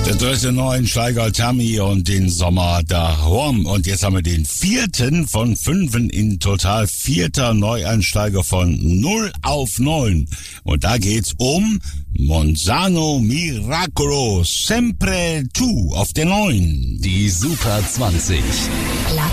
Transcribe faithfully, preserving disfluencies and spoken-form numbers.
Der dritte Neuensteiger Tammy und den Sommer daheim. Und jetzt haben wir den vierten von fünfen in total. Vierter Neueinsteiger von null auf neun. Und da geht's um Monzano Miracolo Sempre Tu auf der neun. Die Super zwanzig.